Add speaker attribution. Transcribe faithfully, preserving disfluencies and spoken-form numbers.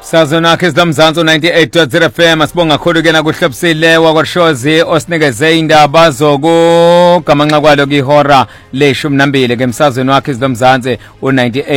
Speaker 1: Sazona wakhe izlamzansi ninety-eight point zero F M asibonga kakhulu ke nakuhlobisile wakwaShozi osinikeze indaba zokugamanxa kwalo kihora leshumi nambili ke emsazweni wakhe izlamzansi u ninety-eight